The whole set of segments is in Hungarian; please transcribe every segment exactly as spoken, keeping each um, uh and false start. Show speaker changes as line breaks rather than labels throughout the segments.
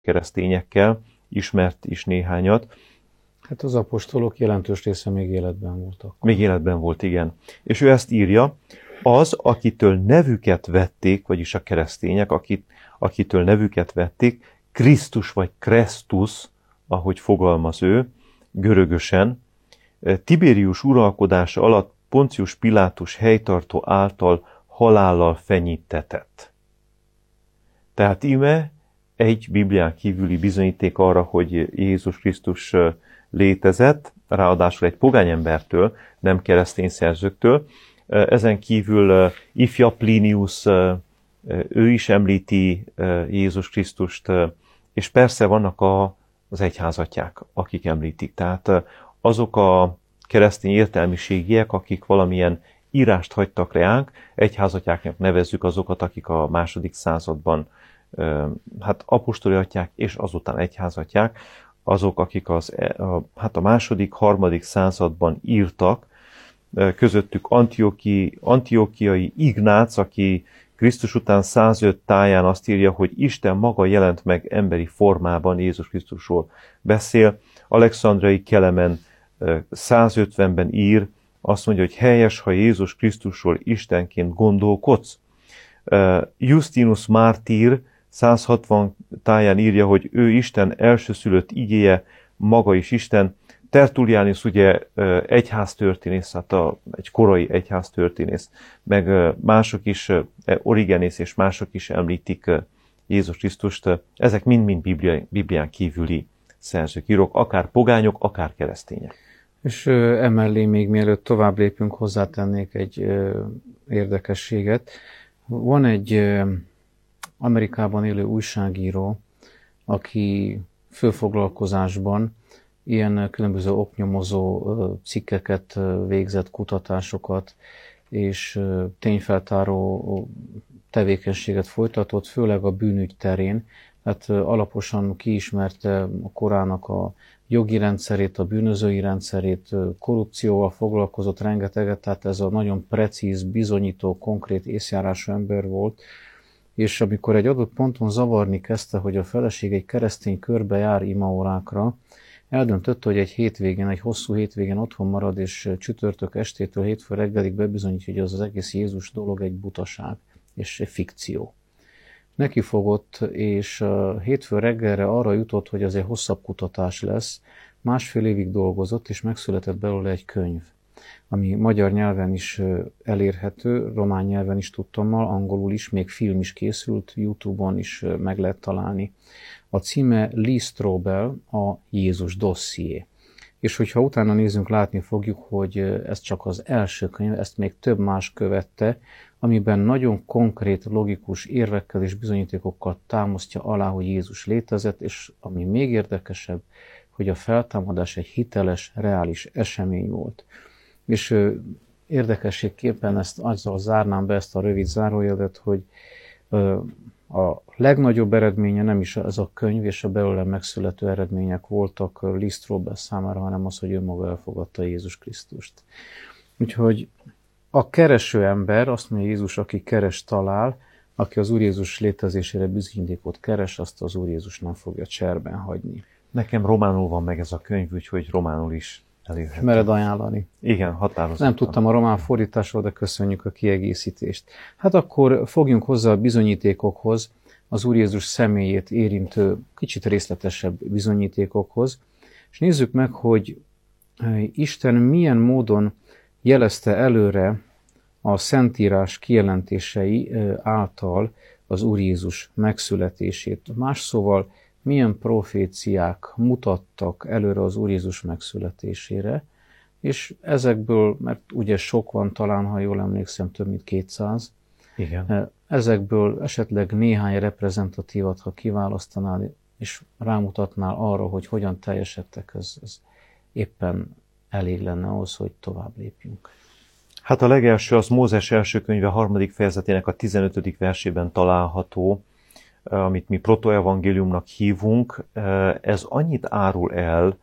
keresztényekkel, ismert is néhányat.
Hát az apostolok jelentős része még életben voltak.
Még életben volt, igen. És ő ezt írja, az, akitől nevüket vették, vagyis a keresztények, akit, akitől nevüket vették, Krisztus vagy Kresztus, ahogy fogalmaz ő, görögösen, Tiberius uralkodása alatt Poncius Pilátus helytartó által halállal fenyítetett. Tehát íme egy Biblián kívüli bizonyíték arra, hogy Jézus Krisztus létezett, ráadásul egy pogányembertől, nem keresztény szerzőktől. Ezen kívül ifja Plinius, ő is említi Jézus Krisztust, és persze vannak a, az egyházatják, akik említik. Tehát azok a keresztény értelmiségiek, akik valamilyen írást hagytak reánk, egyházatjáknak nevezzük azokat, akik a második században hát apostoli atyák, és azután egyházatják, azok, akik az, a, hát a második, harmadik században írtak, közöttük Antioki, antiokiai Ignác, aki Krisztus után százöt táján azt írja, hogy Isten maga jelent meg emberi formában, Jézus Krisztusról beszél. Alexandrai Kelemen százötvenben ír, azt mondja, hogy helyes, ha Jézus Krisztusról Istenként gondolkodsz. Justinus Mártír száz hatvan táján írja, hogy ő Isten elsőszülött igéje, maga is Isten. Tertullianus ugye egyháztörténész, hát a, egy korai egyháztörténész, meg mások is, Origenész és mások is említik Jézus Krisztust. Ezek mind-mind Biblián, Biblián kívüli szerzők, írók, akár pogányok, akár keresztények.
És ö, emellé még mielőtt tovább lépünk, hozzátennék egy ö, érdekességet. Van egy ö, Amerikában élő újságíró, aki főfoglalkozásban ilyen különböző oknyomozó cikkeket végzett, kutatásokat és tényfeltáró tevékenységet folytatott, főleg a bűnügy terén. Hát alaposan kiismerte a korának a jogi rendszerét, a bűnözői rendszerét, korrupcióval foglalkozott rengeteget, tehát ez a nagyon precíz, bizonyító, konkrét észjárású ember volt, és amikor egy adott ponton zavarni kezdte, hogy a feleség egy keresztény körbe jár imaórákra, eldöntötte, hogy egy hétvégén, egy hosszú hétvégén otthon marad, és csütörtök estétől hétfő reggelig bebizonyítja, hogy az az egész Jézus dolog egy butaság, és egy fikció. Neki fogott, és hétfő reggelre arra jutott, hogy ez egy hosszabb kutatás lesz, másfél évig dolgozott, és megszületett belőle egy könyv, ami magyar nyelven is elérhető, román nyelven is tudtommal, angolul is, még film is készült, YouTube-on is meg lehet találni. A címe Lee Strobel, a Jézus dosszié. És hogyha utána nézzünk, látni fogjuk, hogy ez csak az első könyv, ezt még több más követte, amiben nagyon konkrét, logikus érvekkel és bizonyítékokkal támasztja alá, hogy Jézus létezett, és ami még érdekesebb, hogy a feltámadás egy hiteles, reális esemény volt. És ö, érdekességképpen ezt azzal zárnám be ezt a rövid zárójelet, hogy ö, a legnagyobb eredménye nem is ez a könyv és a belőle megszülető eredmények voltak Lee Strobel számára, hanem az, hogy ő maga elfogadta Jézus Krisztust. Úgyhogy a kereső ember, azt mondja Jézus, aki keres, talál, aki az Úr Jézus létezésére bizonyítékot keres, azt az Úr Jézus nem fogja cserben hagyni.
Nekem románul van meg ez a könyv, úgyhogy románul is elérhető.
Mered ajánlani?
Igen, határozottan.
Nem tudtam a román fordításról, de köszönjük a kiegészítést. Hát akkor fogjunk hozzá a bizonyítékokhoz, az Úr Jézus személyét érintő, kicsit részletesebb bizonyítékokhoz, és nézzük meg, hogy Isten milyen módon jelezte előre a Szentírás kijelentései által az Úr Jézus megszületését. Más szóval, milyen proféciák mutattak előre az Úr Jézus megszületésére, és ezekből, mert ugye sok van talán, ha jól emlékszem, több mint kétszáz,
igen.
Ezekből esetleg néhány reprezentatívat, ha kiválasztanál, és rámutatnál arra, hogy hogyan teljesedtek, ez, ez éppen elég lenne ahhoz, hogy tovább lépjünk.
Hát a legelső az Mózes első könyve harmadik fejezetének a tizenötödik versében található, amit mi protoevangéliumnak hívunk. Ez annyit árul el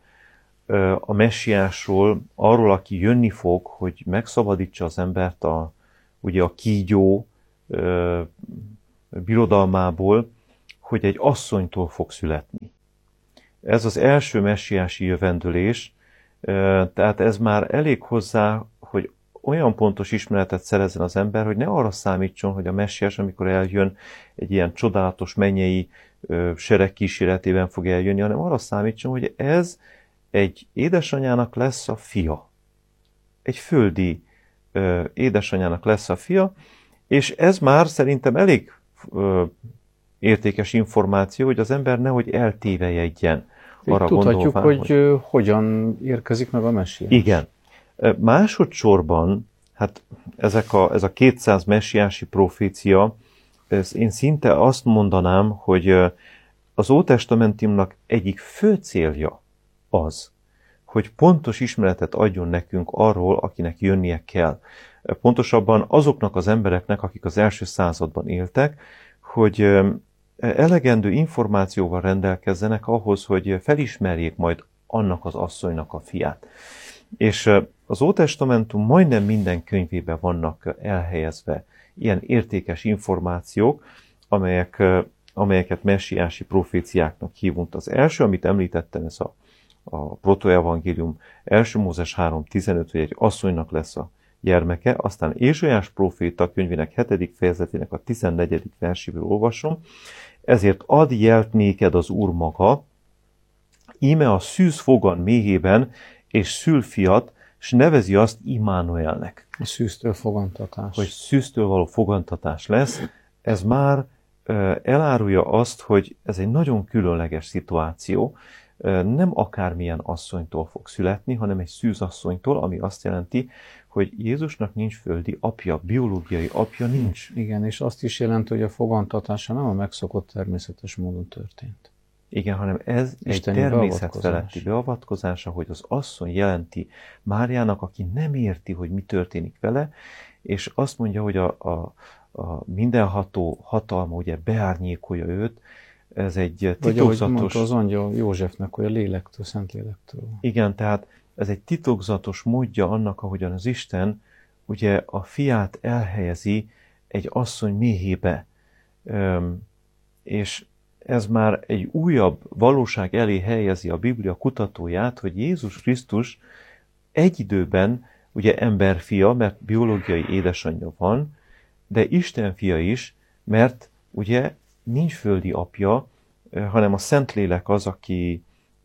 a messiásról, arról, aki jönni fog, hogy megszabadítsa az embert a, ugye a kígyó birodalmából, hogy egy asszonytól fog születni. Ez az első messiási jövendőlés, tehát ez már elég hozzá, hogy olyan pontos ismeretet szerezzen az ember, hogy ne arra számítson, hogy a messiás, amikor eljön, egy ilyen csodálatos mennyei sereg kíséretében fog eljönni, hanem arra számítson, hogy ez egy édesanyának lesz a fia. Egy földi édesanyának lesz a fia, és ez már szerintem elég értékes információ, hogy az ember nehogy eltévejegyen.
Arra tudhatjuk, gondolván, hogy, hogy hogyan érkezik meg a messiás.
Igen. Másodszorban, hát ezek a, ez a kétszáz messiási profécia, ez én szinte azt mondanám, hogy az Ótestamentumnak egyik fő célja az, hogy pontos ismeretet adjon nekünk arról, akinek jönnie kell. Pontosabban azoknak az embereknek, akik az első században éltek, hogy elegendő információval rendelkezzenek ahhoz, hogy felismerjék majd annak az asszonynak a fiát. És az Ótestamentum majdnem minden könyvében vannak elhelyezve ilyen értékes információk, amelyek, amelyeket messiási proféciáknak hívunk. Az első, amit említettem, ez a, a protoevangélium, első Mózes három tizenöt, hogy egy asszonynak lesz a gyermeke, aztán Ézsaiás próféta könyvének hetedik fejezetének a tizennegyedik verséből olvasom, ezért ad jelt néked az Úr maga, íme a szűz fogan méhében, és szül fiat, és nevezi azt Immanuelnek.
A szűztől fogantatás.
Hogy szűztől való fogantatás lesz. Ez már elárulja azt, hogy ez egy nagyon különleges szituáció. Nem akármilyen asszonytól fog születni, hanem egy szűzasszonytól, ami azt jelenti, hogy Jézusnak nincs földi apja, biológiai apja nincs.
Igen, és azt is jelenti, hogy a fogantatása nem a megszokott természetes módon történt.
Igen, hanem ez Isteni egy természetfeletti beavatkozása, hogy az asszony jelenti Máriának, aki nem érti, hogy mi történik vele, és azt mondja, hogy a, a, a mindenható hatalma ugye beárnyékolja őt, ez egy titokzatos... Vagy ahogy
mondta az angyal Józsefnek, hogy a lélektől, szent lélektől.
Igen, tehát ez egy titokzatos módja annak, ahogyan az Isten ugye a fiát elhelyezi egy asszony méhébe. Üm, és ez már egy újabb valóság elé helyezi a Biblia kutatóját, hogy Jézus Krisztus egy időben ugye emberfia, mert biológiai édesanyja van, de Isten fia is, mert ugye nincs földi apja, hanem a Szentlélek az, aki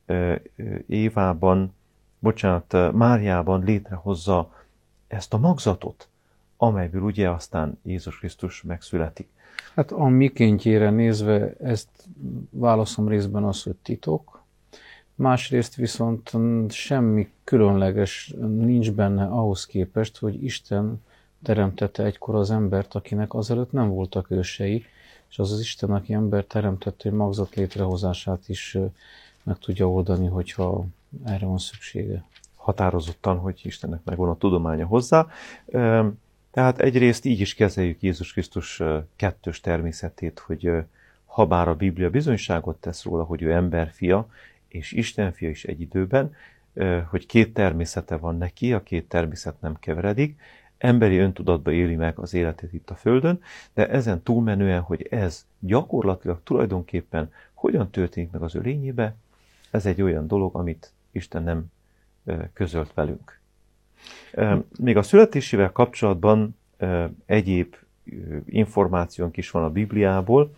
Évában, bocsánat, Máriában létrehozza ezt a magzatot, amelyből ugye aztán Jézus Krisztus megszületik.
Hát a mikéntjére nézve ezt válaszom részben az, hogy titok, másrészt viszont semmi különleges nincs benne ahhoz képest, hogy Isten teremtette egykor az embert, akinek azelőtt nem voltak ősei, és az az Isten, aki ember teremtette, hogy magzat létrehozását is meg tudja oldani, hogyha erre van szüksége.
Határozottan, hogy Istennek megvan a tudománya hozzá. Tehát egyrészt így is kezeljük Jézus Krisztus kettős természetét, hogy habár a Biblia bizonyságot tesz róla, hogy ő emberfia és Istenfia is egy időben, hogy két természete van neki, a két természet nem keveredik, emberi öntudatba éli meg az életét itt a Földön, de ezen túlmenően, hogy ez gyakorlatilag tulajdonképpen hogyan történik meg az ő lényébe, ez egy olyan dolog, amit Isten nem közölt velünk. Még a születésével kapcsolatban egyéb információnk is van a Bibliából,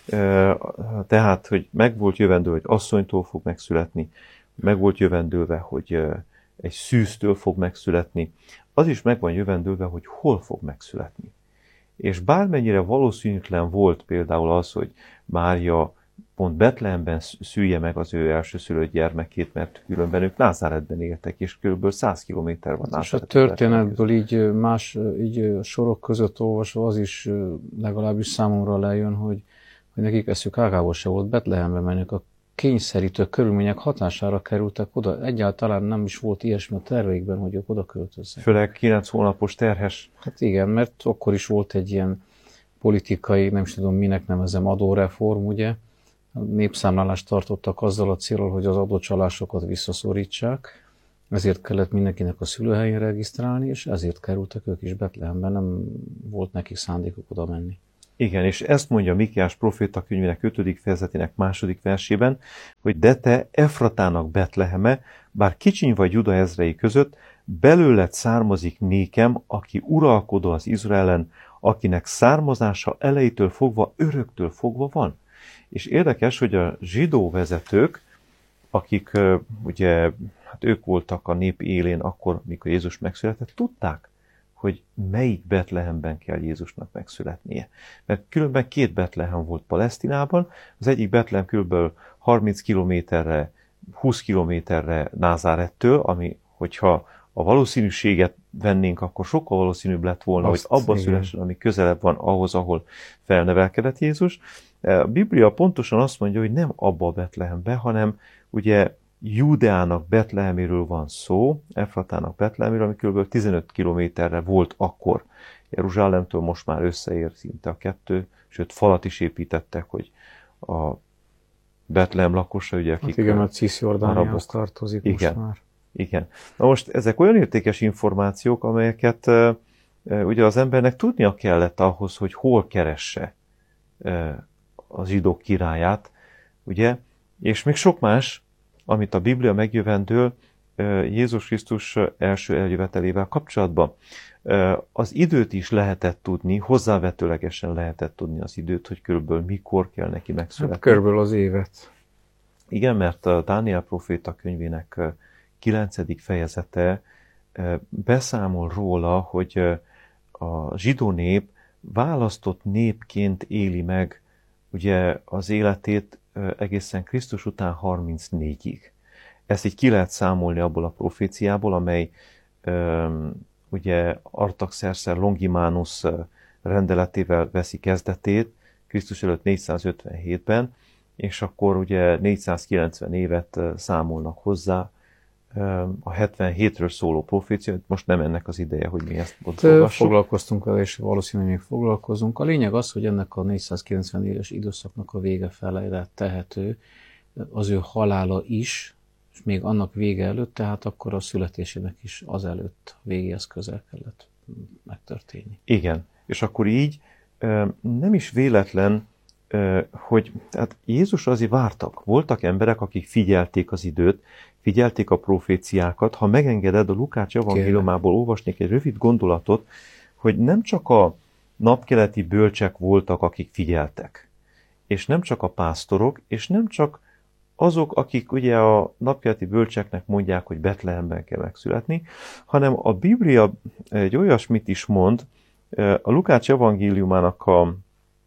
tehát, hogy meg volt jövendőlve, hogy asszonytól fog megszületni, meg volt jövendőlve, hogy egy szűztől fog megszületni, az is meg van jövendőlve, hogy hol fog megszületni. És bármennyire valószínűtlen volt például az, hogy Mária pont Betlehemben szülje meg az ő elsőszülött gyermekét, mert különben ők Názáretben éltek, és kb. száz kilométer van Názáret.
És a történetből így más így sorok között olvasva az is legalábbis számomra lejön, hogy, hogy nekik eszük ágából se volt Betlehembe mennek, a kényszerítő körülmények hatására kerültek oda. Egyáltalán nem is volt ilyesmi a terveikben, hogy ők oda költözzenek.
Főleg kilenc hónapos terhes.
Hát igen, mert akkor is volt egy ilyen politikai, nem is tudom minek nevezem, adóreform, ugye? Népszámlálást tartottak azzal a célral, hogy az adócsalásokat visszaszorítsák, ezért kellett mindenkinek a szülőhelyén regisztrálni, és ezért kerültek ők is Betlehemben, nem volt nekik szándékuk oda menni.
Igen, és ezt mondja Mikiás próféta könyvének ötödik fejezetének második versében, hogy de te Efratának Betleheme, bár kicsiny vagy Juda ezrei között, belőled származik nékem, aki uralkodó az Izraelen, akinek származása elejétől fogva, öröktől fogva van. És érdekes, hogy a zsidó vezetők, akik ugye, hát ők voltak a nép élén akkor, mikor Jézus megszületett, tudták, hogy melyik Betlehemben kell Jézusnak megszületnie. Mert különben két Betlehem volt Palesztinában, az egyik Betlehem kb. harminc kilométerre, húsz kilométerre Názárettől, ami, hogyha a valószínűséget vennénk, akkor sokkal valószínűbb lett volna, azt, hogy abban szülessen, ami közelebb van ahhoz, ahol felnevelkedett Jézus. A Biblia pontosan azt mondja, hogy nem abba a Betlehembe, hanem ugye Júdeának Betleheméről van szó, Efratának Betleheméről, ami kb. tizenöt kilométerre volt akkor. Jeruzsálemtől most már összeér szinte a kettő, sőt falat is építettek, hogy a Betlehem lakosa, ugye, akik...
Hát igen, a Cisjordániához tartozik most
igen,
már.
Igen. Na most ezek olyan értékes információk, amelyeket uh, ugye az embernek tudnia kellett ahhoz, hogy hol keresse uh, a zsidók királyát, ugye, és még sok más, amit a Biblia megjövendől Jézus Krisztus első eljövetelével kapcsolatban. Az időt is lehetett tudni, hozzávetőlegesen lehetett tudni az időt, hogy körülbelül mikor kell neki megszületni.
Hát körülbelül az évet.
Igen, mert a Dániel próféta könyvének kilencedik fejezete beszámol róla, hogy a zsidó nép választott népként éli meg ugye az életét egészen Krisztus után harmincnégyig. Ezt így ki lehet számolni abból a proféciából, amely um, ugye Artaxerxes Longimanus rendeletével veszi kezdetét, Krisztus előtt négyszázötvenhétben, és akkor ugye négyszázkilencven évet számolnak hozzá a hetvenhétről szóló profécia, most nem ennek az ideje, hogy mi ezt
olvassuk. Foglalkoztunk vele, és valószínűleg még foglalkozunk. A lényeg az, hogy ennek a négyszázkilencven éves időszaknak a vége felére tehető az ő halála is, és még annak vége előtt, tehát akkor a születésének is azelőtt végéhez közel kellett megtörténni.
Igen, és akkor így nem is véletlen, hogy tehát Jézus azért vártak. Voltak emberek, akik figyelték az időt, figyelték a proféciákat. Ha megengeded, a Lukács evangéliumából olvasnék egy rövid gondolatot, hogy nem csak a napkeleti bölcsek voltak, akik figyeltek, és nem csak a pásztorok, és nem csak azok, akik ugye a napkeleti bölcseknek mondják, hogy Betlehemben kell megszületni, hanem a Biblia egy olyasmit is mond, a Lukács evangéliumának a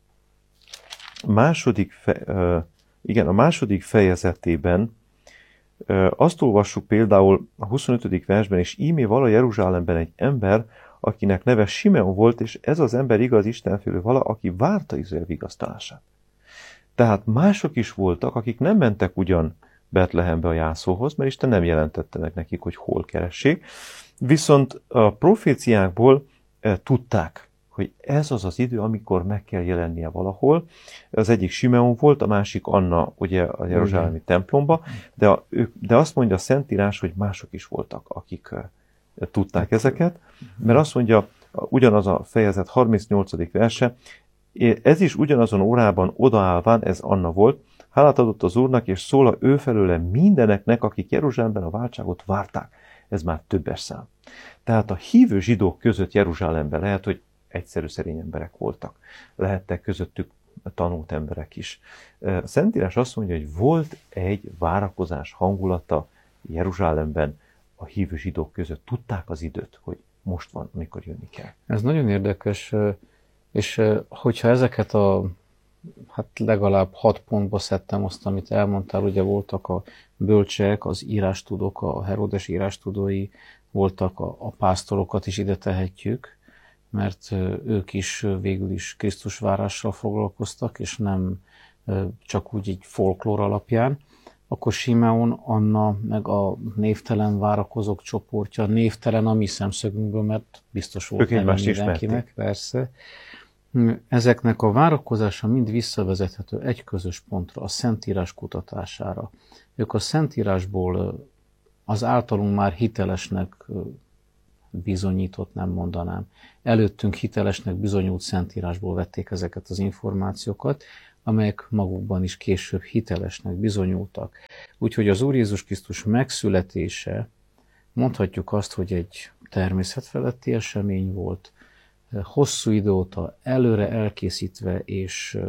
második, fe, igen, a második fejezetében azt olvassuk például a huszonötödik versben, és ímé vala Jeruzsálemben egy ember, akinek neve Simeon volt, és ez az ember igaz istenfélő vala, aki várta Izrael vigasztalását. Tehát mások is voltak, akik nem mentek ugyan Betlehembe a jászóhoz, mert Isten nem jelentette meg nekik, hogy hol keressék, viszont a proféciákból tudták, hogy ez az az idő, amikor meg kell jelennie valahol. Az egyik Simeon volt, a másik Anna, ugye a jeruzsálemi templomba, de, a, de azt mondja a Szentírás, hogy mások is voltak, akik uh, tudták ezeket, mert azt mondja, ugyanaz a fejezet harmincnyolcadik verse, ez is ugyanazon órában odaállván, ez Anna volt, hálát adott az Úrnak, és szól a ő felőle mindeneknek, akik Jeruzsálemben a váltságot várták. Ez már többes szám. Tehát a hívő zsidók között Jeruzsálemben lehet, hogy egyszerű szerény emberek voltak. Lehettek közöttük tanult emberek is. A Szentírás azt mondja, hogy volt egy várakozás hangulata Jeruzsálemben a hívő zsidók között. Tudták az időt, hogy most van, amikor jönni kell.
Ez nagyon érdekes, és hogyha ezeket a hát legalább hat pontba szedtem azt, amit elmondtál, ugye voltak a bölcsek, az írástudók, a Heródes írástudói, voltak a, a pásztorokat is ide tehetjük, mert ők is végül is Krisztus várással foglalkoztak, és nem csak úgy egy folklór alapján. Akkor Simeon, Anna, meg a névtelen várakozók csoportja, névtelen a mi szemszögünkből, mert biztos volt neve mindenkinek, persze. Ezeknek a várakozása mind visszavezethető egy közös pontra, a Szentírás kutatására. Ők a Szentírásból az általunk már hitelesnek bizonyított, nem mondanám. Előttünk hitelesnek bizonyult Szentírásból vették ezeket az információkat, amelyek magukban is később hitelesnek bizonyultak. Úgyhogy az Úr Jézus Krisztus megszületése, mondhatjuk azt, hogy egy természetfeletti esemény volt, hosszú idő óta előre elkészítve és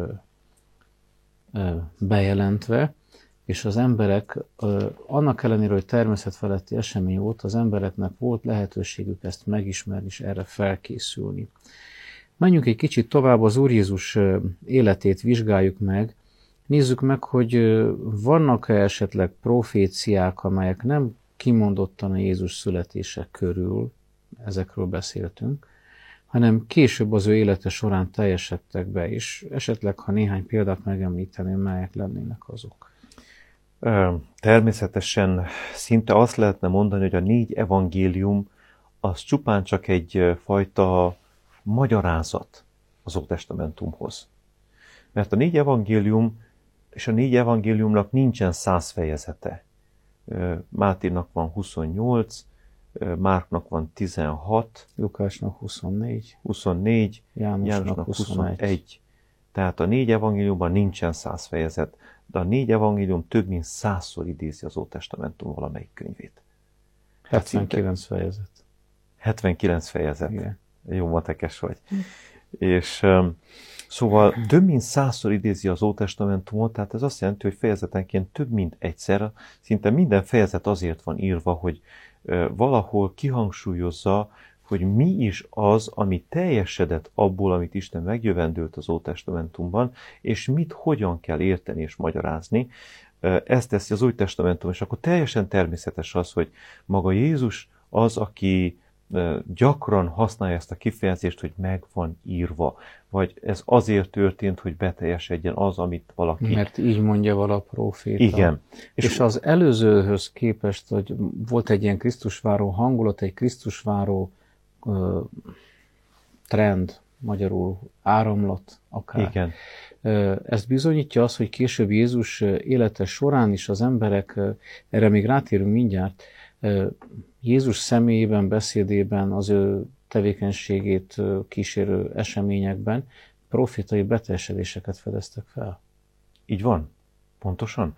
bejelentve, és az emberek, annak ellenére, hogy természetfeletti esemény volt, az embereknek volt lehetőségük ezt megismerni és erre felkészülni. Menjünk egy kicsit tovább, az Úr Jézus életét vizsgáljuk meg, nézzük meg, hogy vannak-e esetleg proféciák, amelyek nem kimondottan a Jézus születése körül, ezekről beszéltünk, hanem később az ő élete során teljesedtek be, és esetleg, ha néhány példát megemlíteném, melyek lennének azok.
Természetesen szinte azt lehetne mondani, hogy a négy evangélium az csupán csak egy fajta magyarázat az Ótestamentumhoz. Mert a négy evangélium, és a négy evangéliumnak nincsen száz fejezete. Máténak van huszonnyolc, Márknak van tizenhat,
Lukásnak huszonnégy,
huszonnégy,
Jánosnak,
Jánosnak
huszonegy.
huszonegy. Tehát a négy evangéliumban nincsen száz fejezet, de a négy evangélium több mint százszor idézi az Ótestamentum valamelyik könyvét.
hetvenkilenc fejezet.
hetvenkilenc fejezet.
Igen.
Jó matekes vagy. Hm. És um, szóval több mint százszor idézi az Ótestamentumot, tehát ez azt jelenti, hogy fejezetenként több mint egyszer, szinte minden fejezet azért van írva, hogy uh, valahol kihangsúlyozza, hogy mi is az, ami teljesedett abból, amit Isten megjövendőlt az Ótestamentumban, és mit hogyan kell érteni és magyarázni. Ezt teszi az Új Testamentum, és akkor teljesen természetes az, hogy maga Jézus az, aki gyakran használja ezt a kifejezést, hogy meg van írva, vagy ez azért történt, hogy beteljesedjen az, amit valaki...
Mert így mondja vala próféta.
Igen.
És, és az előzőhöz képest, hogy volt egy ilyen Krisztusváró hangulat, egy Krisztusváró uh, trend, magyarul áramlat akár.
Igen.
Uh, ezt bizonyítja az, hogy később Jézus élete során is az emberek, uh, erre még rátérünk mindjárt, uh, Jézus személyében, beszédében, az ő tevékenységét kísérő eseményekben profétai beteljesedéseket fedeztek fel.
Így van, pontosan.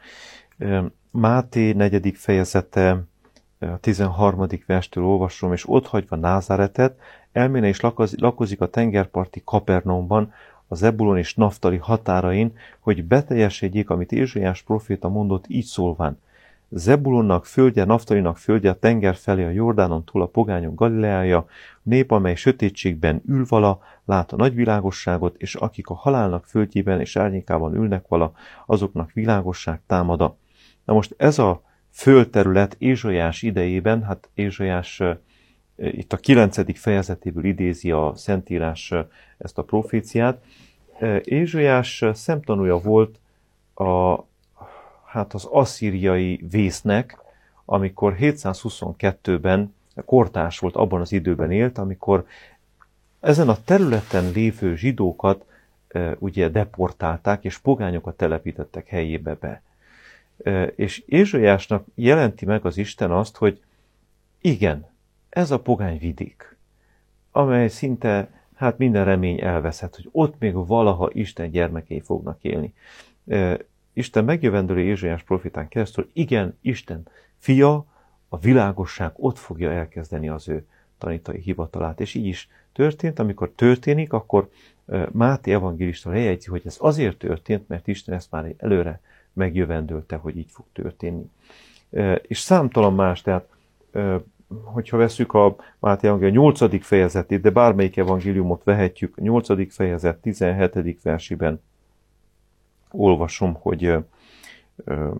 Máté negyedik fejezete, a tizenharmadik verstől olvasom, és otthagyva Názáretet, elméne és lakozik a tengerparti Kapernaumban, a Zebulon és Naftali határain, hogy beteljesedjék, amit Ézsaiás proféta mondott, így szólván: Zebulonnak földje, Naftalinak földje, a tenger felé, a Jordánon túl a pogányok Galileája, a nép, amely sötétségben ül vala, lát a nagyvilágosságot, és akik a halálnak földjében és árnyékában ülnek vala, azoknak világosság támada. Na most ez a földterület Ézsaiás idejében, hát Ézsaiás itt a kilencedik fejezetéből idézi a Szentírás ezt a proféciát. Ézsaiás szemtanúja volt a hát az asszíriai vésznek, amikor hétszázhuszonkettőben kortárs volt, abban az időben élt, amikor ezen a területen lévő zsidókat e, ugye deportálták, és pogányokat telepítettek helyébe be. E, és Ézsaiásnak jelenti meg az Isten azt, hogy igen, ez a pogány vidék, amely szinte hát minden remény elveszett, hogy ott még valaha Isten gyermekei fognak élni. E, Isten megjövendőlő Ézsaiás profétán keresztül, igen, Isten fia, a világosság ott fogja elkezdeni az ő tanítai hivatalát. És így is történt. Amikor történik, akkor Máté evangélista lejegyzi, hogy ez azért történt, mert Isten ezt már előre megjövendőlte, hogy így fog történni. És számtalan más, tehát hogyha vesszük a Máté evangélium nyolcadik fejezetét, de bármelyik evangéliumot vehetjük, a nyolcadik fejezet tizenhetedik versében olvasom, hogy ö, ö,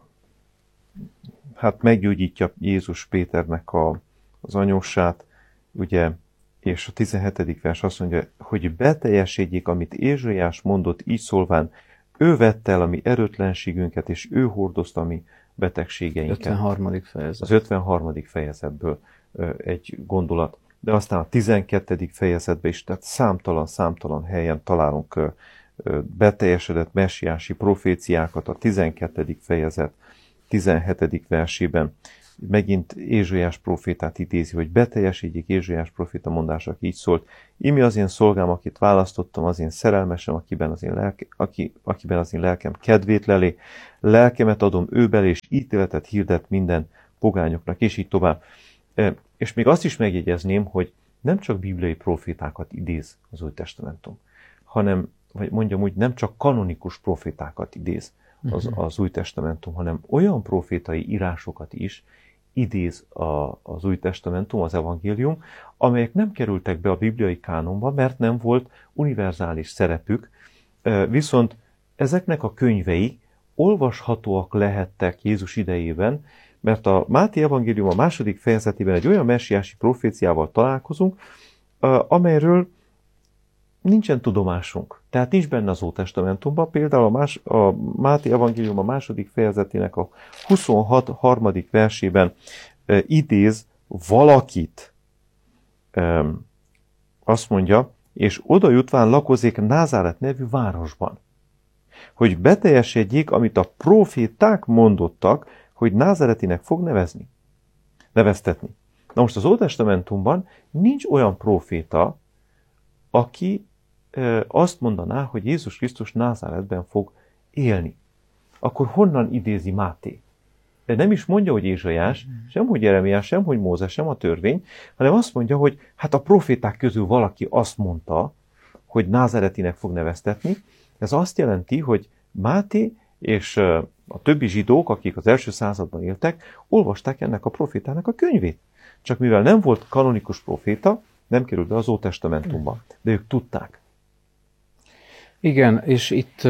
hát meggyógyítja Jézus Péternek a, az anyósát, ugye, és a tizenhetedik vers azt mondja, hogy beteljesedjék, amit Ézsaiás mondott, így szólván, ő vette el a mi erőtlenségünket, és ő hordozta a mi betegségeinket.
ötvenharmadik fejezet.
Az ötvenharmadik fejezetből ö, egy gondolat. De aztán a tizenkettedik fejezetben is, tehát számtalan-számtalan helyen találunk ö, beteljesedett messiási proféciákat a tizenkettedik fejezet tizenhetedik versében. megint Ézsaiás prófétát idézi, hogy beteljesedjék Ézsaiás próféta mondása, aki így szólt: Imi az én szolgám, akit választottam, az én szerelmesem, akiben az én, lelke, aki, akiben az én lelkem kedvét lelé, lelkemet adom őbel, és ítéletet hirdet minden pogányoknak, és így tovább. És még azt is megjegyezném, hogy nem csak bibliai profétákat idéz az Új Testamentum, hanem, vagy mondjam úgy, nem csak kanonikus profétákat idéz az, az Új Testamentum, hanem olyan profétai írásokat is idéz a, az Új Testamentum, az evangélium, amelyek nem kerültek be a bibliai kánonba, mert nem volt univerzális szerepük, viszont ezeknek a könyvei olvashatóak lehettek Jézus idejében, mert a Máté evangélium a második fejezetében egy olyan messiási proféciával találkozunk, amelyről nincsen tudomásunk. Tehát nincs benne az Ótestamentumban. Például a, más, a Máté evangélium a második fejezetének a huszonhat harmadik versében e, idéz valakit. E, azt mondja, és oda jutván lakozik Názáret nevű városban, hogy beteljesedjék, amit a proféták mondottak, hogy Názáretinek fog nevezni, neveztetni. Na most az Ótestamentumban nincs olyan proféta, aki e, azt mondaná, hogy Jézus Krisztus Názáretben fog élni. Akkor honnan idézi Máté? De nem is mondja, hogy Ézsaiás, sem hogy Jeremiás, sem hogy Mózes, sem a törvény, hanem azt mondja, hogy hát a proféták közül valaki azt mondta, hogy Názáretinek fog neveztetni. Ez azt jelenti, hogy Máté és a többi zsidók, akik az első században éltek, olvasták ennek a profétának a könyvét. Csak mivel nem volt kanonikus proféta, nem került be az Ótestamentumba. De ők tudták.
Igen, és itt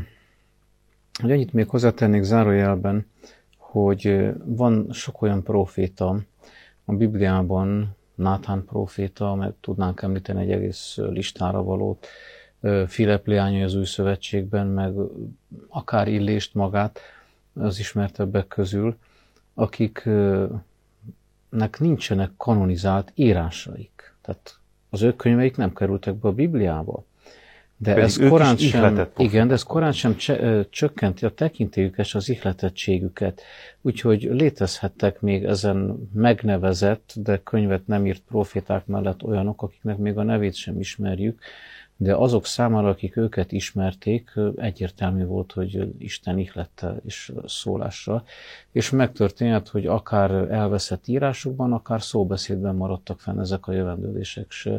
hogy annyit még hozzátennék zárójelben, hogy van sok olyan proféta a Bibliában, Náthán proféta, meg tudnánk említeni egy egész listára valót, Filip leánya az Új Szövetségben, meg akár Illést magát az ismertebbek közül, akiknek nincsenek kanonizált írásaik. Tehát az ő könyveik nem kerültek be a Bibliába. De ez korán sem, igen, de ez korán sem csökkenti a tekintélyüket és az ihletettségüket. Úgyhogy létezhettek még ezen megnevezett, de könyvet nem írt proféták mellett olyanok, akiknek még a nevét sem ismerjük, de azok számára, akik őket ismerték, egyértelmű volt, hogy Isten ihlette és szólásra, és megtörténhet, hogy akár elveszett írásokban, akár szóbeszédben maradtak fenn ezek a jövendőlések. És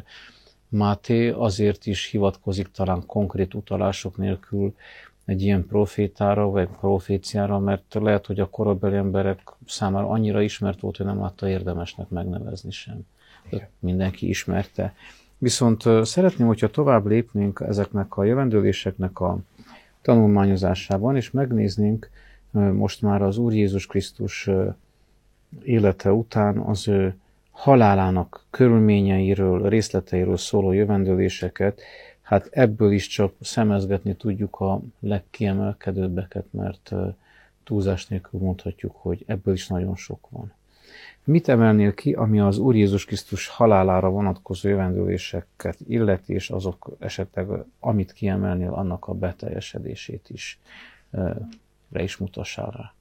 Máté azért is hivatkozik talán konkrét utalások nélkül egy ilyen profétára, vagy proféciára, mert lehet, hogy a korabeli emberek számára annyira ismert volt, hogy nem látta érdemesnek megnevezni sem. De mindenki ismerte. Viszont szeretném, hogyha tovább lépnénk ezeknek a jövendőléseknek a tanulmányozásában, és megnéznénk most már az Úr Jézus Krisztus élete után az ő halálának körülményeiről, részleteiről szóló jövendőléseket. Hát ebből is csak szemezgetni tudjuk a legkiemelkedőbbeket, mert túlzás nélkül mondhatjuk, hogy ebből is nagyon sok van. Mit emelnél ki, ami az Úr Jézus Krisztus halálára vonatkozó jövendőléseket illeti, és azok esetleg, amit kiemelnél, annak a beteljesedését is re is mutassál rá?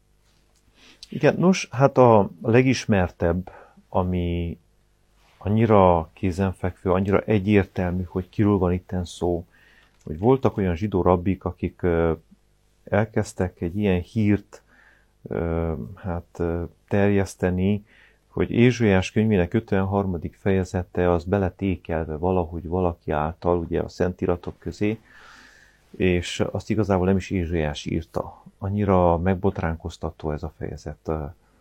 Igen, nos, hát a legismertebb, ami annyira kézenfekvő, annyira egyértelmű, hogy kiről van itten szó, hogy voltak olyan zsidó rabbik, akik elkezdtek egy ilyen hírt hát terjeszteni, hogy Ézsaiás könyvének ötvenharmadik fejezete az beletékelve valahogy valaki által, ugye a szentiratok közé, és azt igazából nem is Ézsaiás írta. Annyira megbotránkoztató ez a fejezet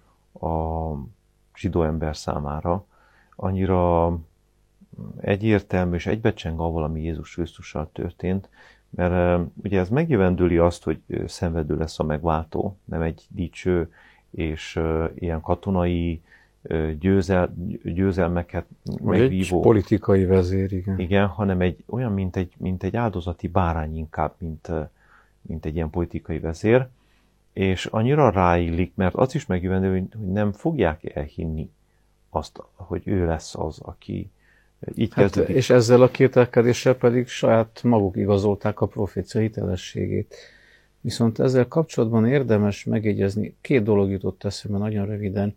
a zsidó ember számára, annyira egyértelmű és egybecseng avval, ami Jézus Krisztussal történt, mert ugye ez megjövendőli azt, hogy szenvedő lesz a megváltó, nem egy dicső és ilyen katonai győzel, győzelmeket
vagy megvívó. Egy politikai vezér, igen.
Igen, hanem egy, olyan, mint egy, mint egy áldozati bárány inkább, mint, mint egy ilyen politikai vezér, és annyira ráillik, mert az is megjövendő, hogy nem fogják elhinni azt, hogy ő lesz az, aki így
hát, kezdődik. És ezzel a kételkedéssel pedig saját maguk igazolták a profécia hitelességét. Viszont ezzel kapcsolatban érdemes megjegyezni, két dolog jutott eszembe nagyon röviden.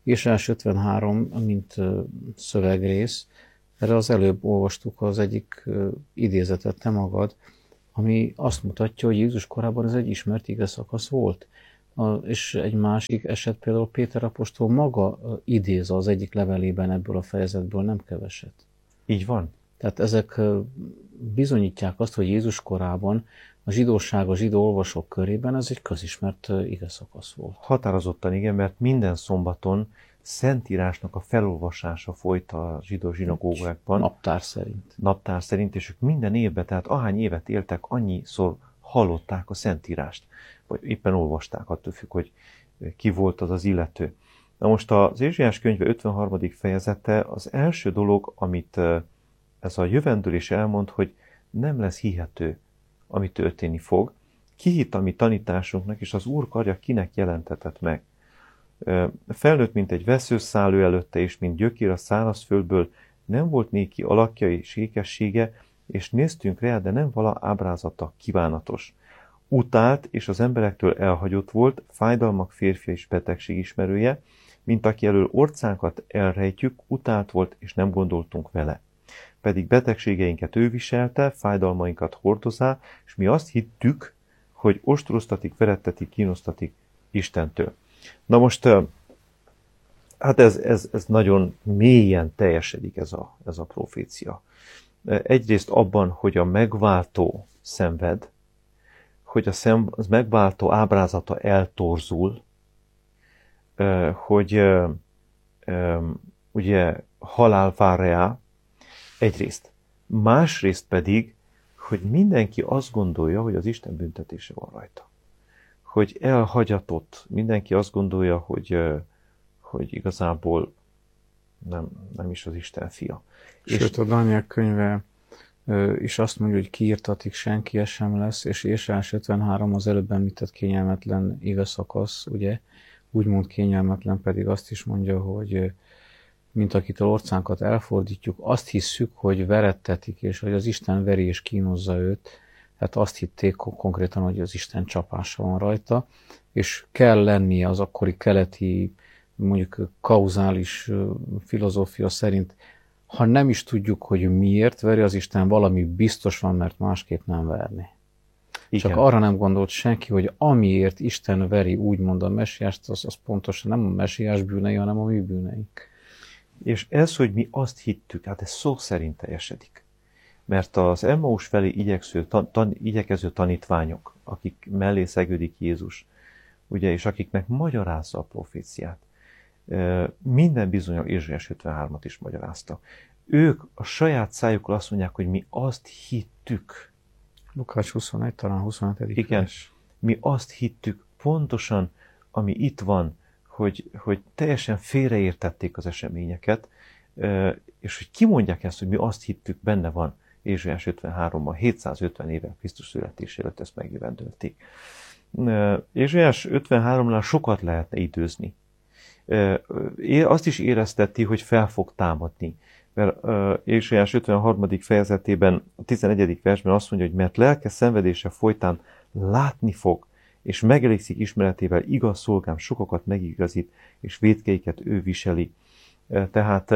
Ézsaiás ötvenhárom, mint szövegrész, erre az előbb olvastuk az egyik idézetet, te magad, ami azt mutatja, hogy Jézus korában ez egy ismert ige szakasz volt. A, és egy másik eset például Péter apostol maga idéz az egyik levelében ebből a fejezetből nem keveset.
Így van.
Tehát ezek bizonyítják azt, hogy Jézus korában a zsidóság, a zsidó olvasók körében ez egy közismert ige szakasz volt.
Határozottan igen, mert minden szombaton Szentírásnak a felolvasása folyt a zsidó zsinagógákban.
Naptár szerint.
Naptár szerint, és ők minden évben, tehát ahány évet éltek, annyiszor hallották a Szentírást. Vagy éppen olvasták, attól függ, hogy ki volt az az illető. Na most az Ézsaiás könyve ötvenharmadik fejezete az első dolog, amit ez a jövendőlés elmond, hogy nem lesz hihető, ami történni fog. Kihitt a mi tanításunknak, és az Úr karja kinek jelentetett meg. Felnőtt, mint egy veszőszálő előtte, és mint gyökér a szárazföldből, nem volt néki alakja és ékessége, és néztünk rá, de nem vala ábrázata kívánatos. Utált, és az emberektől elhagyott volt, fájdalmak férfia és betegség ismerője, mint aki elől orcánkat elrejtjük, utált volt, és nem gondoltunk vele. Pedig betegségeinket ő viselte, fájdalmainkat hordozá, és mi azt hittük, hogy ostoroztatik, verettetik, kínosztatik Istentől. Na most, hát ez, ez, ez nagyon mélyen teljesedik ez a, ez a profécia. Egyrészt abban, hogy a megváltó szenved, hogy a szem, az megváltó ábrázata eltorzul, hogy ugye halál vár rá, egyrészt. Másrészt pedig, hogy mindenki azt gondolja, hogy az Isten büntetése van rajta. Hogy elhagyatott, mindenki azt gondolja, hogy, hogy igazából nem, nem is az Isten fia.
Sőt, és a Dániel könyve is azt mondja, hogy kiírtatik, senki sem lesz, és Ézsaiás ötvenhárom az előbb említett kényelmetlen ige szakasz, ugye, úgymond kényelmetlen, pedig azt is mondja, hogy mint akitől orcánkat elfordítjuk, azt hisszük, hogy verettetik, és hogy az Isten veri és kínozza őt, tehát azt hitték konkrétan, hogy az Isten csapása van rajta, és kell lennie az akkori keleti, mondjuk kauzális filozófia szerint, ha nem is tudjuk, hogy miért veri az Isten, valami biztos van, mert másképp nem verni. Igen. Csak arra nem gondolt senki, hogy amiért Isten veri úgymond a messiást, az, az pontosan nem a messiás bűnei, hanem a mi bűneink.
És ez, hogy mi azt hittük, hát ez szó szerint teljesedik. Mert az Emmaus felé igyeksző, tan, tan, igyekező tanítványok, akik mellé szegődik Jézus, ugye, és akiknek magyarázza a proféciát, minden bizonnyal Ézsaiás ötvenhármat is magyarázta. Ők a saját szájukkal azt mondják, hogy mi azt hittük.
Lukács huszonegy, talán huszonhetedik
Igen, vers. Mi azt hittük pontosan, ami itt van, hogy, hogy teljesen félreértették az eseményeket, és hogy kimondják ezt, hogy mi azt hittük, benne van Ézsaiás ötvenháromban, hétszázötven éve Krisztus születéséről ezt megjövendölték. Ézsaiás ötvenháromnál sokat lehetne időzni. Azt is érezteti, hogy fel fog támadni. Mert Ézsaiás ötvenharmadik fejezetében, a tizenegyedik versben azt mondja, hogy mert lelke szenvedése folytán látni fog, és megelégszik ismeretével igaz szolgám sokakat megigazít, és vétkeiket ő viseli. Tehát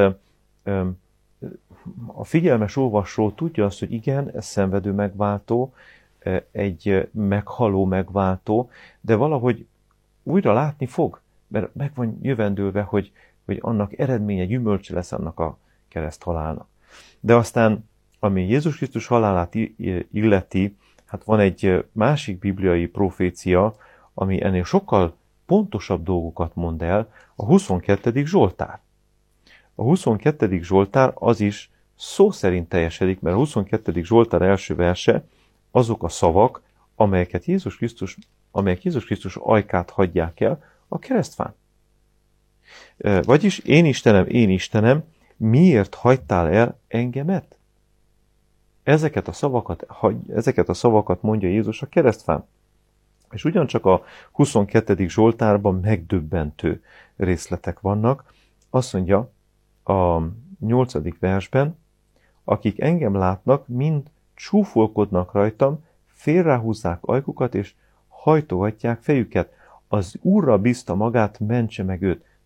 a figyelmes olvasó tudja azt, hogy igen, ez szenvedő megváltó, egy meghaló megváltó, de valahogy újra látni fog, mert meg van jövendőlve, hogy, hogy annak eredménye, gyümölcse lesz annak a kereszt halálnak. De aztán, ami Jézus Krisztus halálát illeti, hát van egy másik bibliai profécia, ami ennél sokkal pontosabb dolgokat mond el, a huszonkettedik Zsoltár. A huszonkettedik Zsoltár az is szó szerint teljesedik, mert a huszonkettedik Zsoltár első verse azok a szavak, amelyeket Jézus Krisztus, amelyek Jézus Krisztus ajkát hagyják el a keresztfán. Vagyis én Istenem, én Istenem, miért hagytál el engemet? Ezeket a szavakat, ezeket a szavakat mondja Jézus a keresztfán. És ugyancsak a huszonkettedik Zsoltárban megdöbbentő részletek vannak. Azt mondja a nyolcadik versben, akik engem látnak, mind csúfolkodnak rajtam, félrehúzzák ajkukat, és hajtogatják fejüket. Az Úrra bízta magát, mentse meg őt.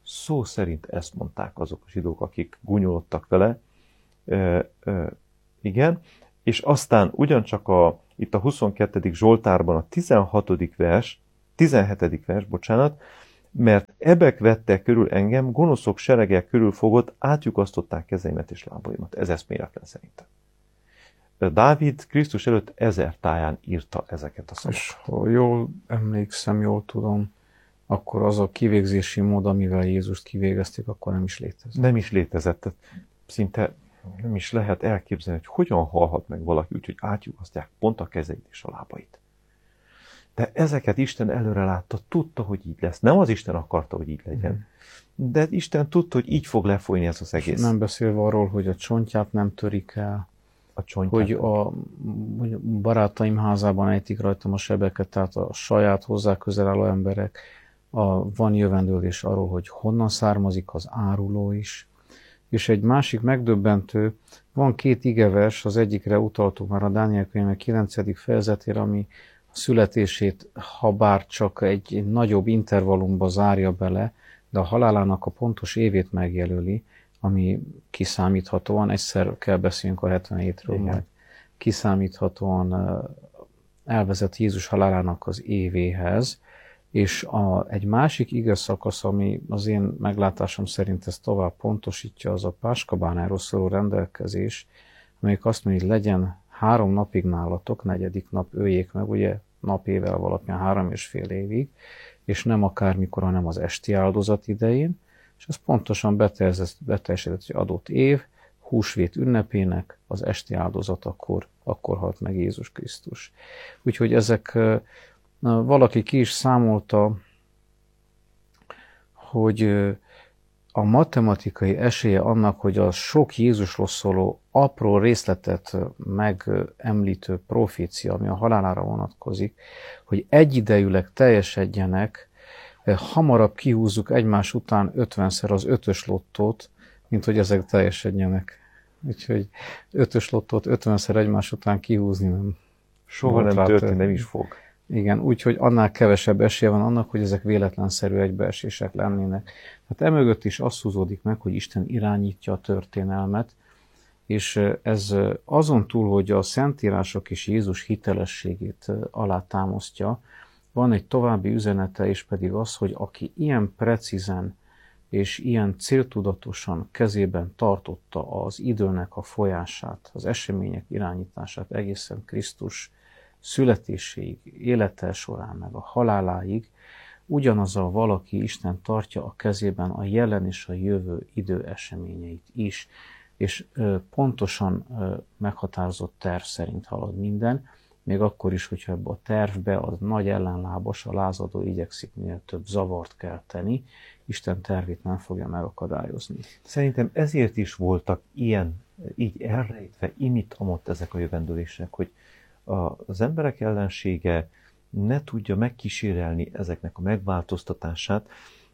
Szó szerint ezt mondták azok a zsidók, akik gúnyolodtak vele. E, e, igen, és aztán ugyancsak a, itt a huszonkettedik Zsoltárban a tizenhatodik vers, tizenhetedik vers, bocsánat, mert ebek vettek körül engem, gonoszok serege körül fogott, átlyukasztották kezeimet és lábaimat. Ez eszméletlen szerintem. Dávid Krisztus előtt ezer táján írta ezeket a szavakat.
És ha jól emlékszem, jól tudom, akkor az a kivégzési mód, amivel Jézust kivégezték, akkor nem is létezett.
Nem is létezett. Tehát szinte nem is lehet elképzelni, hogy hogyan halhat meg valaki úgy, hogy átlyukasztják pont a kezeit és a lábait. De ezeket Isten előre látta, tudta, hogy így lesz. Nem az Isten akarta, hogy így legyen. De Isten tudta, hogy így fog lefolyni ez az egész.
Nem beszélve arról, hogy a csontját nem törik el,
a csontját.
Hogy a barátaim házában ejtik rajtam a sebeket, tehát a saját hozzá közel álló emberek. A, van jövendőlés arról, hogy honnan származik az áruló is. És egy másik megdöbbentő, van két igevers, az egyikre utaltuk már a Dániel könyve kilencedik fejezetére, ami a születését, ha bár csak egy, egy nagyobb intervallumba zárja bele, de a halálának a pontos évét megjelöli, ami kiszámíthatóan, egyszer kell beszéljünk a hetvenhétről, majd kiszámíthatóan elvezet Jézus halálának az évéhez, és a, egy másik ige szakasz, ami az én meglátásom szerint ezt tovább pontosítja, az a páskabánáról szóló rendelkezés, amelyik azt mondja, hogy legyen három napig nálatok, negyedik nap öljék meg, ugye napével alapján három és fél évig, és nem akármikor, hanem az esti áldozat idején, és ez pontosan beteljesedett egy adott év, húsvét ünnepének az esti áldozat, akkor, akkor halt meg Jézus Krisztus. Úgyhogy ezek, valaki ki is számolta, hogy a matematikai esélye annak, hogy a sok Jézusról szóló apró részletet megemlítő profécia, ami a halálára vonatkozik, hogy egyidejűleg teljesedjenek, hamarabb kihúzzuk egymás után ötvenszer az ötös lottót, mint hogy ezek teljesedjenek. Úgyhogy ötös lottót ötvenszer egymás után kihúzni nem.
Soha nem történik, nem is fog.
Igen, úgyhogy annál kevesebb esélye van annak, hogy ezek véletlenszerű egybeesések lennének. Tehát emögött is azt húzódik meg, hogy Isten irányítja a történelmet, és ez azon túl, hogy a Szentírások és Jézus hitelességét alátámasztja, van egy további üzenete, és pedig az, hogy aki ilyen precízen és ilyen céltudatosan kezében tartotta az időnek a folyását, az események irányítását egészen Krisztus születéséig, élete során, meg a haláláig, ugyanaz a valaki Isten tartja a kezében a jelen és a jövő idő eseményeit is, és pontosan meghatározott terv szerint halad minden, még akkor is, hogyha ebbe a tervbe az nagy ellenlábas, a lázadó igyekszik minél több zavart kelteni, Isten tervét nem fogja megakadályozni.
Szerintem ezért is voltak ilyen, így elrejtve, imit-amott ezek a jövendőlések, hogy az emberek ellensége ne tudja megkísérelni ezeknek a megváltoztatását,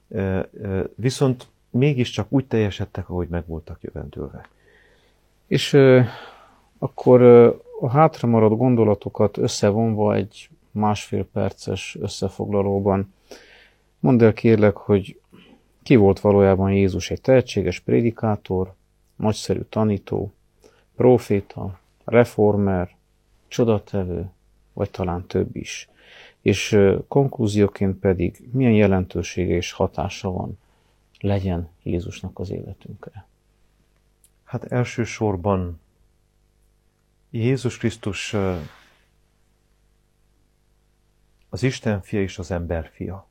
viszont mégiscsak úgy teljesedtek, ahogy meg voltak jövendőlve.
És akkor a hátramaradt gondolatokat összevonva egy másfél perces összefoglalóban mondd el kérlek, hogy ki volt valójában Jézus? Egy tehetséges prédikátor, nagyszerű tanító, próféta, reformer, csodatevő, vagy talán több is. És konklúzióként pedig milyen jelentősége és hatása van legyen Jézusnak az életünkre?
Hát elsősorban Jézus Krisztus az Isten fia és az ember fia.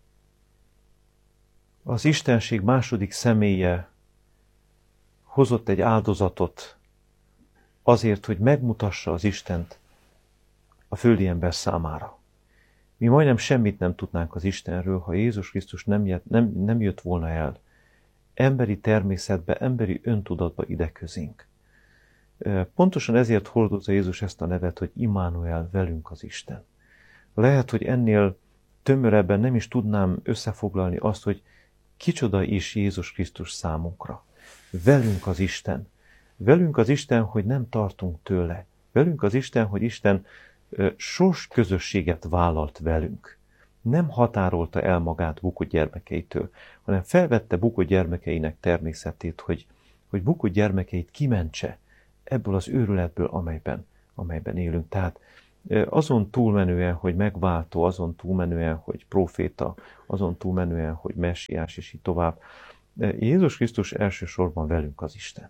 Az Istenség második személye hozott egy áldozatot azért, hogy megmutassa az Istent a földi ember számára. Mi majdnem semmit nem tudnánk az Istenről, ha Jézus Krisztus nem jött, nem, nem jött volna el emberi természetbe, emberi öntudatba ide közénk. Pontosan ezért hordozza Jézus ezt a nevet, hogy Immanuel, velünk az Isten. Lehet, hogy ennél tömörebben nem is tudnám összefoglalni azt, hogy kicsoda is Jézus Krisztus számunkra. Velünk az Isten. Velünk az Isten, hogy nem tartunk tőle. Velünk az Isten, hogy Isten sors közösséget vállalt velünk. nem határolta el magát bukott gyermekeitől, hanem felvette bukott gyermekeinek természetét, hogy, hogy bukott gyermekeit kimentse ebből az őrületből, amelyben, amelyben élünk. Tehát azon túlmenően, hogy megváltó, azon túlmenően, hogy proféta, azon túlmenően, hogy messiás, és így tovább, Jézus Krisztus elsősorban velünk az Isten.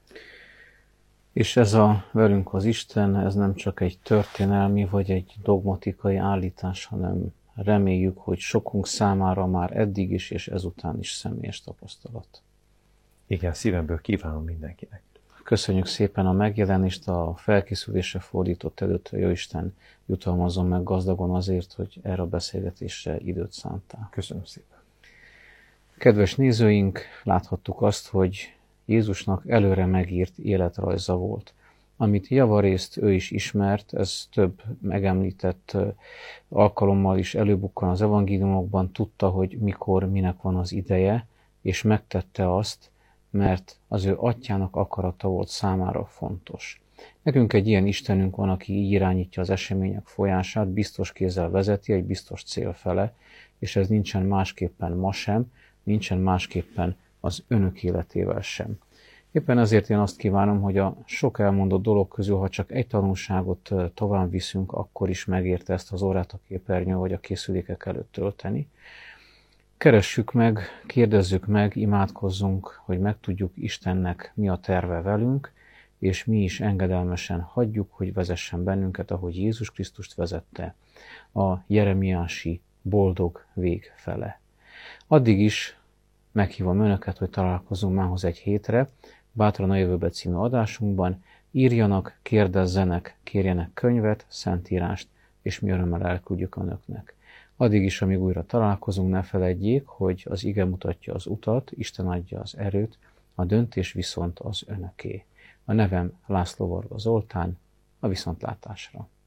És ez a velünk az Isten, ez nem csak egy történelmi vagy egy dogmatikai állítás, hanem reméljük, hogy sokunk számára már eddig is és ezután is személyes tapasztalat.
Igen, szívemből kívánom mindenkinek.
Köszönjük szépen a megjelenést, a felkészülésre fordított előtt, Jóisten jutalmazzon meg gazdagon azért, hogy erre a beszélgetésre időt szántál.
Köszönöm szépen.
Kedves nézőink, láthattuk azt, hogy Jézusnak előre megírt életrajza volt. Amit javarészt ő is ismert, ez több megemlített alkalommal is előbukkan az evangéliumokban, tudta, hogy mikor, minek van az ideje, és megtette azt, mert az ő atyának akarata volt számára fontos. Nekünk egy ilyen Istenünk van, aki így irányítja az események folyását, biztos kézzel vezeti egy biztos cél fele, és ez nincsen másképpen ma sem, nincsen másképpen az önök életével sem. Éppen ezért én azt kívánom, hogy a sok elmondott dolog közül, ha csak egy tanulságot tovább viszünk, akkor is megérte ezt az órát a képernyő vagy a készülékek előtt tölteni. Keressük meg, kérdezzük meg, imádkozzunk, hogy megtudjuk Istennek mi a terve velünk, és mi is engedelmesen hagyjuk, hogy vezessen bennünket, ahogy Jézus Krisztust vezette a jeremiási boldog vég fele. Addig is meghívom önöket, hogy találkozunk mához egy hétre, Bátran a jövőbe című adásunkban. Írjanak, kérdezzenek, kérjenek könyvet, szentírást, és mi örömmel elküldjük önöknek. Addig is, amíg újra találkozunk, ne feledjék, hogy az ige mutatja az utat, Isten adja az erőt, a döntés viszont az önöké. A nevem László Varga Zoltán, a viszontlátásra.